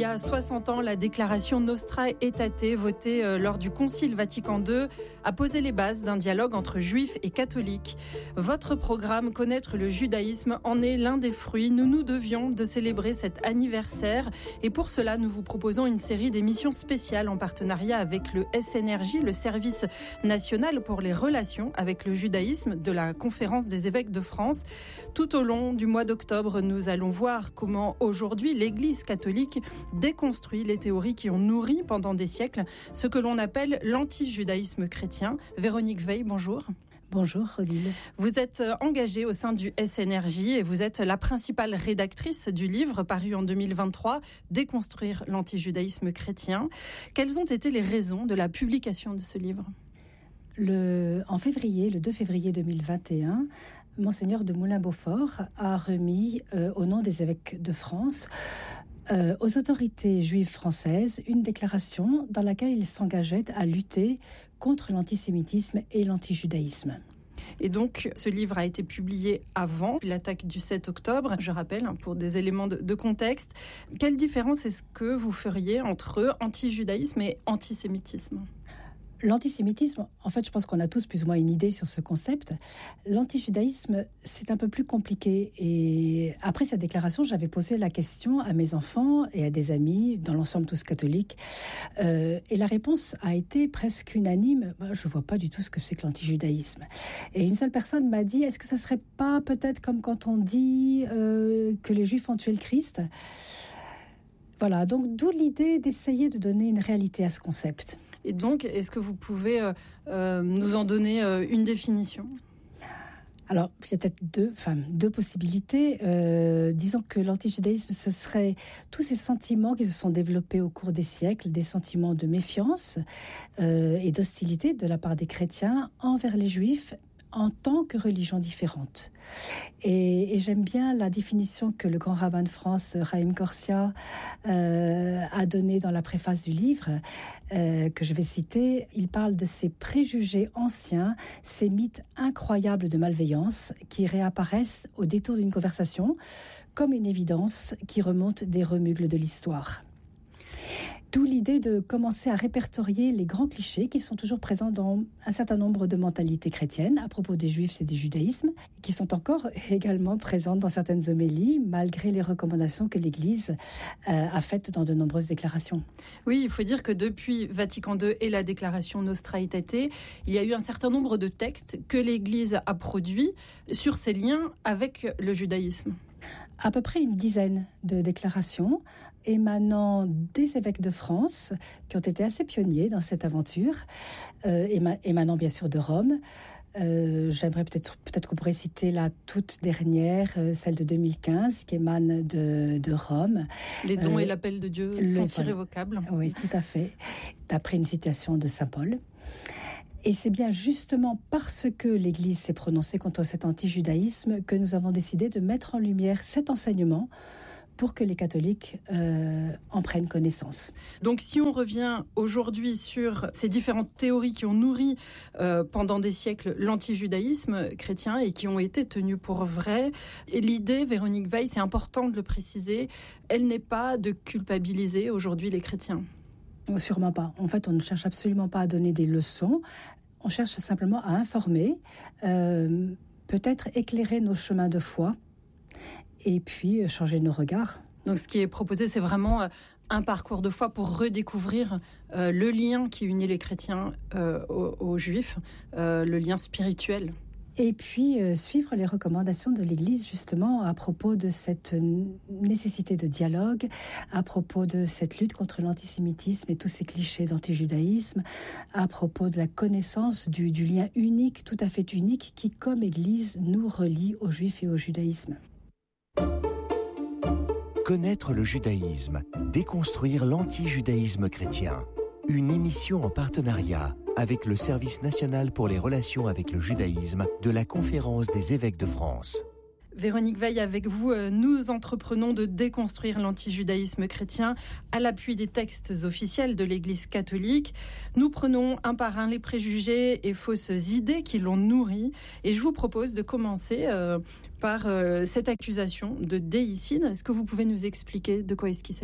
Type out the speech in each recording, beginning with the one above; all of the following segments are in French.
y a 60 ans, la déclaration Nostra Aetate, votée lors du Concile Vatican II, a posé les bases d'un dialogue entre juifs et catholiques. Votre programme Connaître le judaïsme en est l'un des fruits. Nous nous devions de célébrer cet anniversaire et pour cela, nous vous proposons une série d'émissions spéciales en partenariat avec le SNRJ, le Service national pour les relations avec le judaïsme de la Conférence des évêques de France. Tout au long du mois d'octobre, nous allons voir comment aujourd'hui l'Église catholique déconstruit les théories qui ont nourri pendant des siècles ce que l'on appelle l'anti-judaïsme chrétien. Véronique Veil, bonjour. Bonjour Odile. Vous êtes engagée au sein du SNRJ et vous êtes la principale rédactrice du livre paru en 2023, Déconstruire l'anti-judaïsme chrétien. Quelles ont été les raisons de la publication de ce livre ? Le 2 février 2021, Monseigneur de Moulin-Beaufort a remis au nom des évêques de France aux autorités juives françaises une déclaration dans laquelle il s'engageait à lutter contre l'antisémitisme et l'antijudaïsme. Et donc, ce livre a été publié avant l'attaque du 7 octobre, je rappelle, pour des éléments de contexte. Quelle différence est-ce que vous feriez entre antijudaïsme et antisémitisme ? L'antisémitisme, en fait, je pense qu'on a tous plus ou moins une idée sur ce concept. L'antijudaïsme, c'est un peu plus compliqué. Et après cette déclaration, j'avais posé la question à mes enfants et à des amis, dans l'ensemble tous catholiques. Et la réponse a été presque unanime. Je vois pas du tout ce que c'est que l'antijudaïsme. Et une seule personne m'a dit, est-ce que ça serait pas peut-être comme quand on dit que les Juifs ont tué le Christ ? Voilà, donc d'où l'idée d'essayer de donner une réalité à ce concept. Et donc, est-ce que vous pouvez nous en donner une définition ? Alors, il y a peut-être deux possibilités. Disons que l'antijudaïsme, ce serait tous ces sentiments qui se sont développés au cours des siècles, des sentiments de méfiance et d'hostilité de la part des chrétiens envers les juifs en tant que religion différente. Et j'aime bien la définition que le grand rabbin de France, Chaim Corsia, a donnée dans la préface du livre, que je vais citer. Il parle de ces préjugés anciens, ces mythes incroyables de malveillance qui réapparaissent au détour d'une conversation, comme une évidence qui remonte des remugles de l'histoire. D'où l'idée de commencer à répertorier les grands clichés qui sont toujours présents dans un certain nombre de mentalités chrétiennes à propos des juifs et des judaïsmes, qui sont encore également présentes dans certaines homélies, malgré les recommandations que l'Église a faites dans de nombreuses déclarations. Oui, il faut dire que depuis Vatican II et la déclaration Nostra Aetate, il y a eu un certain nombre de textes que l'Église a produits sur ces liens avec le judaïsme. À peu près une dizaine de déclarations émanant des évêques de France, qui ont été assez pionniers dans cette aventure, émanant bien sûr de Rome. J'aimerais peut-être qu'on pourrait citer la toute dernière, celle de 2015, qui émane de Rome. Les dons et l'appel de Dieu sont irrévocables. Oui, tout à fait, d'après une citation de saint Paul. Et c'est bien justement parce que l'Église s'est prononcée contre cet anti-judaïsme que nous avons décidé de mettre en lumière cet enseignement pour que les catholiques en prennent connaissance. Donc si on revient aujourd'hui sur ces différentes théories qui ont nourri pendant des siècles l'anti-judaïsme chrétien et qui ont été tenues pour vraies, et l'idée, Véronique Veil, c'est important de le préciser, elle n'est pas de culpabiliser aujourd'hui les chrétiens. Sûrement pas. En fait, on ne cherche absolument pas à donner des leçons. On cherche simplement à informer, peut-être éclairer nos chemins de foi et puis changer nos regards. Donc ce qui est proposé, c'est vraiment un parcours de foi pour redécouvrir le lien qui unit les chrétiens aux juifs, le lien spirituel. Et puis suivre les recommandations de l'Église justement à propos de cette nécessité de dialogue, à propos de cette lutte contre l'antisémitisme et tous ces clichés d'antijudaïsme, à propos de la connaissance du lien unique, tout à fait unique, qui comme Église nous relie aux Juifs et au judaïsme. Connaître le judaïsme, déconstruire l'anti-judaïsme chrétien. Une émission en partenariat avec le Service national pour les relations avec le judaïsme de la Conférence des évêques de France. Véronique Veil, avec vous, nous entreprenons de déconstruire l'antijudaïsme chrétien à l'appui des textes officiels de l'Église catholique. Nous prenons un par un les préjugés et fausses idées qui l'ont nourri. Et je vous propose de commencer par cette accusation de déicide. Est-ce que vous pouvez nous expliquer de quoi est-ce qu'il s'agit ?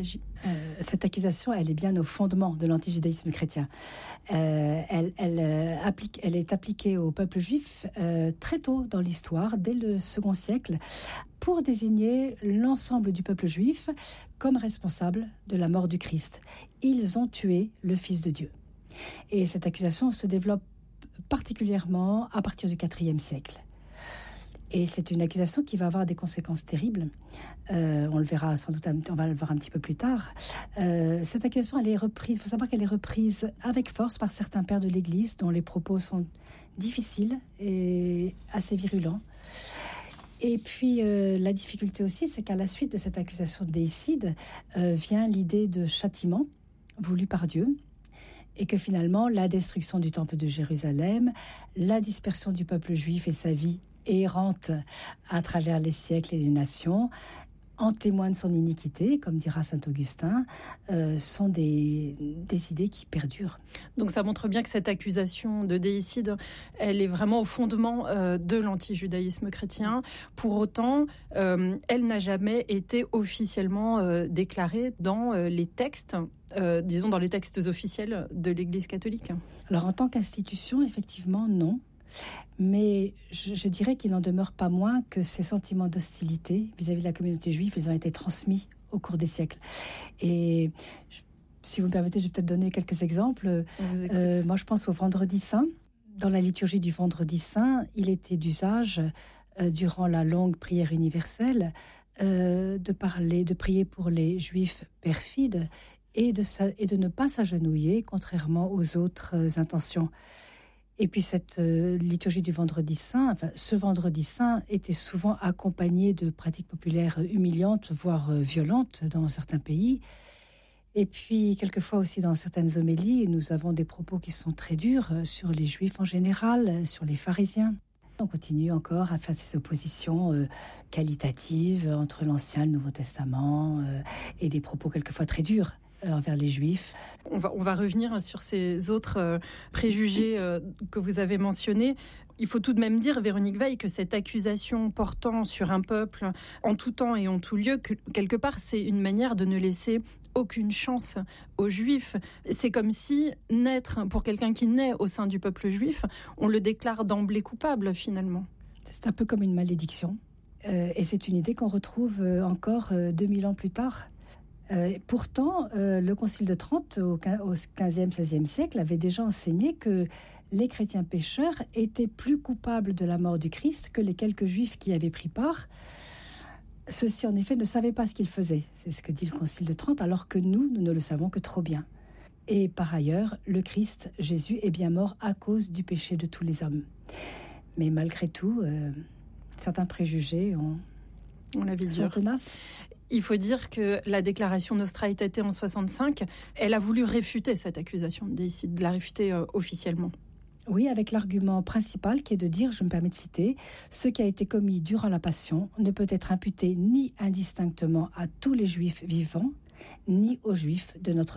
cette accusation, elle est bien au fondement de l'antijudaïsme chrétien. Elle est appliquée au peuple juif très tôt dans l'histoire, dès le second siècle, pour désigner l'ensemble du peuple juif comme responsable de la mort du Christ. Ils ont tué le Fils de Dieu. Et cette accusation se développe particulièrement à partir du IVe siècle. Et c'est une accusation qui va avoir des conséquences terribles. On le verra sans doute, on va le voir un petit peu plus tard. Cette accusation, elle est reprise. Il faut savoir qu'elle est reprise avec force par certains pères de l'Église, dont les propos sont difficiles et assez virulents. Et puis, la difficulté aussi, c'est qu'à la suite de cette accusation de déicide, vient l'idée de châtiment voulu par Dieu. Et que finalement, la destruction du temple de Jérusalem, la dispersion du peuple juif et sa vie errante à travers les siècles et les nations, en témoignent son iniquité, comme dira saint Augustin, sont des idées qui perdurent. Donc ça montre bien que cette accusation de déicide, elle est vraiment au fondement de l'antijudaïsme chrétien. Pour autant, elle n'a jamais été officiellement déclarée dans les textes, disons dans les textes officiels de l'Église catholique. Alors en tant qu'institution, effectivement, non. Mais je dirais qu'il n'en demeure pas moins que ces sentiments d'hostilité vis-à-vis de la communauté juive, ils ont été transmis au cours des siècles. Et si vous me permettez, je vais peut-être donner quelques exemples. Moi, je pense au Vendredi Saint. Dans la liturgie du Vendredi Saint, il était d'usage, durant la longue prière universelle, de prier pour les Juifs perfides et de ne pas s'agenouiller, contrairement aux autres intentions. Et puis cette liturgie du Vendredi Saint, ce Vendredi Saint était souvent accompagné de pratiques populaires humiliantes, voire violentes dans certains pays. Et puis quelquefois aussi dans certaines homélies, nous avons des propos qui sont très durs sur les Juifs en général, sur les pharisiens. On continue encore à faire ces oppositions qualitatives entre l'Ancien et le Nouveau Testament et des propos quelquefois très durs envers les Juifs. On va revenir sur ces autres préjugés que vous avez mentionnés. Il faut tout de même dire, Véronique Veil, que cette accusation portant sur un peuple en tout temps et en tout lieu, quelque part, c'est une manière de ne laisser aucune chance aux Juifs. C'est comme si naître, pour quelqu'un qui naît au sein du peuple juif, on le déclare d'emblée coupable, finalement. C'est un peu comme une malédiction. Et c'est une idée qu'on retrouve encore 2000 ans plus tard. Pourtant, le Concile de Trente, au XVe, XVIe siècle, avait déjà enseigné que les chrétiens pécheurs étaient plus coupables de la mort du Christ que les quelques Juifs qui y avaient pris part. Ceux-ci, en effet, ne savaient pas ce qu'ils faisaient. C'est ce que dit le Concile de Trente, alors que nous ne le savons que trop bien. Et par ailleurs, le Christ, Jésus, est bien mort à cause du péché de tous les hommes. Mais malgré tout, certains préjugés sont tenaces. Il faut dire que la déclaration Nostra Aetate en 65, elle a voulu réfuter cette accusation de déicide, de la réfuter officiellement. Oui, avec l'argument principal qui est de dire, je me permets de citer, « Ce qui a été commis durant la Passion ne peut être imputé ni indistinctement à tous les Juifs vivants, ni aux Juifs de notre temps. »